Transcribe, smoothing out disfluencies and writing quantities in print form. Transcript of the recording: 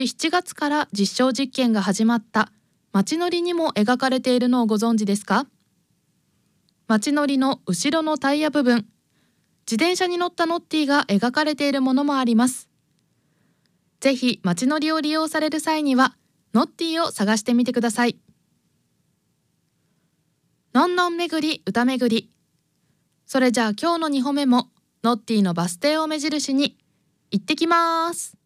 7月から実証実験が始まった街乗りにも描かれているのをご存知ですか？街乗りの後ろのタイヤ部分、自転車に乗ったノッティが描かれているものもあります。ぜひ街乗りを利用される際にはノッティを探してみてください。のんのん巡り歌巡り。それじゃあ今日の2歩目もノッティのバス停を目印に行ってきます。